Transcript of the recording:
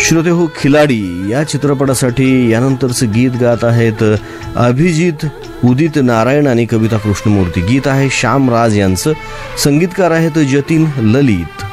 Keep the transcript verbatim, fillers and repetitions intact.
श्रोते हो, खिलाडी या चित्रपटासाठी यानंतरचं गीत गात आहेत अभिजित, उदित नारायण आणि कविता कृष्णमूर्ती. गीत आहे श्याम राज यांचं, संगीतकार आहेत जतीन ललित.